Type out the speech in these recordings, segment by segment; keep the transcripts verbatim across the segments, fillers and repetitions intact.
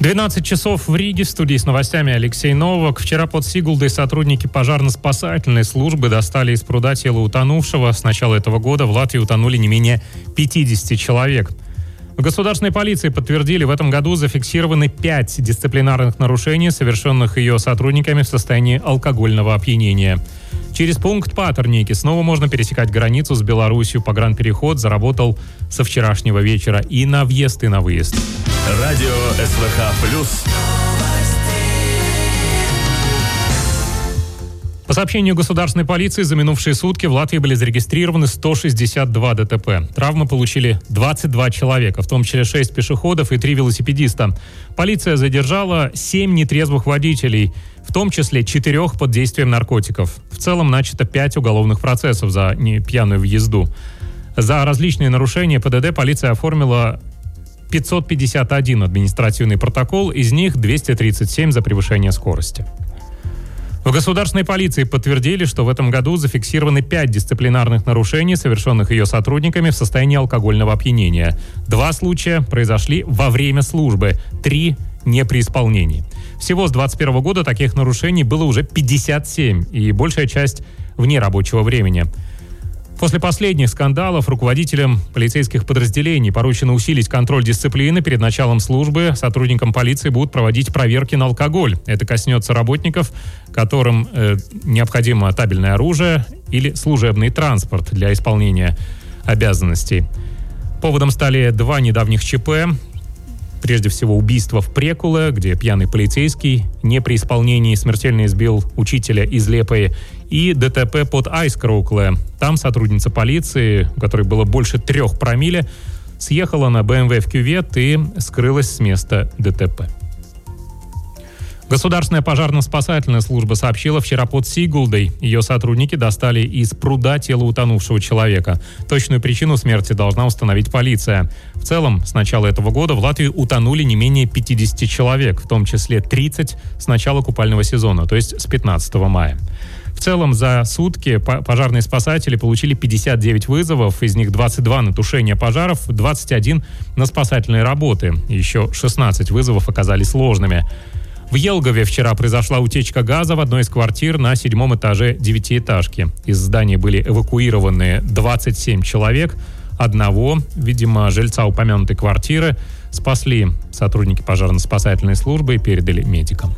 двенадцать часов в Риге. В студии с новостями Алексей Новак. Вчера под Сигулдой сотрудники пожарно-спасательной службы достали из пруда тело утонувшего. С начала этого года в Латвии утонули не менее пятьдесят человек. В государственной полиции подтвердили, в этом году зафиксированы пять дисциплинарных нарушений, совершенных ее сотрудниками в состоянии алкогольного опьянения. Через пункт Патерники снова можно пересекать границу с Беларусью. Погранпереход заработал со вчерашнего вечера и на въезд, и на выезд. Радио СВХ плюс. По сообщению государственной полиции, за минувшие сутки в Латвии были зарегистрированы сто шестьдесят два ДТП. Травмы получили двадцать два человека, в том числе шесть пешеходов и три велосипедиста. Полиция задержала семь нетрезвых водителей, в том числе четырех под действием наркотиков. В целом начато пять уголовных процессов за пьяную езду. За различные нарушения ПДД полиция оформила пятьсот пятьдесят один административный протокол, из них двести тридцать семь за превышение скорости. В государственной полиции подтвердили, что в этом году зафиксированы пять дисциплинарных нарушений, совершенных ее сотрудниками в состоянии алкогольного опьянения. Два случая произошли во время службы, три не при исполнении. Всего с двадцать первого года таких нарушений было уже пятьдесят семь, и большая часть вне рабочего времени. После последних скандалов руководителям полицейских подразделений поручено усилить контроль дисциплины. Перед началом службы сотрудникам полиции будут проводить проверки на алкоголь. Это коснется работников, которым э, необходимо табельное оружие или служебный транспорт для исполнения обязанностей. Поводом стали два недавних ЧП. Прежде всего, убийство в Прекуле, где пьяный полицейский не при исполнении смертельно избил учителя из Лепои, и ДТП под Айскроукле. Там сотрудница полиции, у которой было больше трех промилле, съехала на бэ эм вэ в кювет и скрылась с места ДТП. Государственная пожарно-спасательная служба сообщила, вчера под Сигулдой ее сотрудники достали из пруда тело утонувшего человека. Точную причину смерти должна установить полиция. В целом, с начала этого года в Латвии утонули не менее пятьдесят человек, в том числе тридцать с начала купального сезона, то есть с пятнадцатого мая. В целом, за сутки пожарные спасатели получили пятьдесят девять вызовов, из них двадцать два на тушение пожаров, двадцать один на спасательные работы. Еще шестнадцать вызовов оказались сложными. В Елгове вчера произошла утечка газа в одной из квартир на седьмом этаже девятиэтажки. Из здания были эвакуированы двадцать семь человек. Одного, видимо, жильца упомянутой квартиры, спасли сотрудники пожарно-спасательной службы и передали медикам.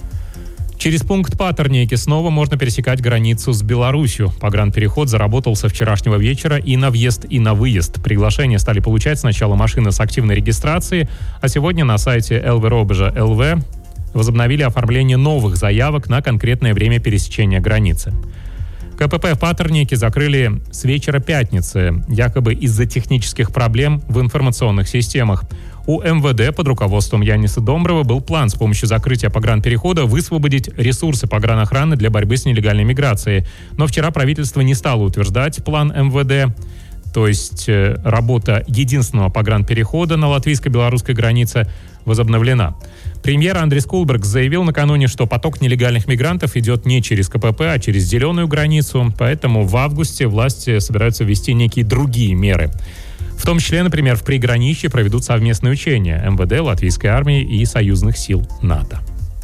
Через пункт Патерники снова можно пересекать границу с Беларусью. Погранпереход заработал со вчерашнего вечера и на въезд, и на выезд. Приглашения стали получать сначала машины с активной регистрацией, а сегодня на сайте эл вэ робежа точка эл вэ возобновили оформление новых заявок на конкретное время пересечения границы. ка пэ пэ в Патернике закрыли с вечера пятницы, якобы из-за технических проблем в информационных системах. У эм вэ дэ под руководством Яниса Домброва был план с помощью закрытия погранперехода высвободить ресурсы погранохраны для борьбы с нелегальной миграцией. Но вчера правительство не стало утверждать план эм вэ дэ, то есть э, работа единственного погранперехода на латвийско-белорусской границе возобновлена. Премьер Андрис Кулберг заявил накануне, что поток нелегальных мигрантов идет не через ка пэ пэ, а через зеленую границу, поэтому в августе власти собираются ввести некие другие меры. В том числе, например, в приграничье проведут совместные учения эм вэ дэ, Латвийской армии и союзных сил НАТО.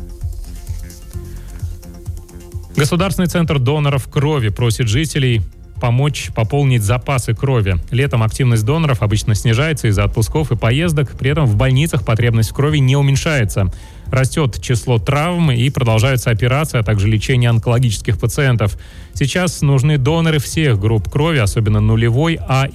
Государственный центр доноров крови просит жителей помочь пополнить запасы крови. Летом активность доноров обычно снижается из-за отпусков и поездок, при этом в больницах потребность в крови не уменьшается. Растет число травм и продолжаются операции, а также лечение онкологических пациентов. Сейчас нужны доноры всех групп крови, особенно нулевой, А